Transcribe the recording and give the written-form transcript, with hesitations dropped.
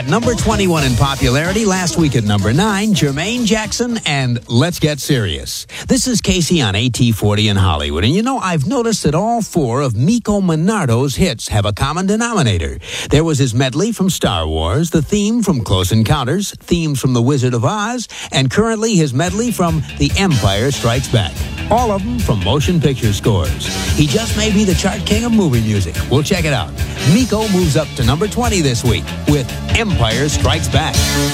At number 21 in popularity, last week at number 9, Jermaine Jackson and Let's Get Serious. This is Casey on AT40 in Hollywood. And you know, I've noticed that all 4 of Miko Monardo's hits have a common denominator. There was his medley from Star Wars, the theme from Close Encounters, themes from The Wizard of Oz, and currently his medley from The Empire Strikes Back. All of them from motion picture scores. He just may be the chart king of movie music. We'll check it out. Miko moves up to number 20 this week with Empire Strikes Back.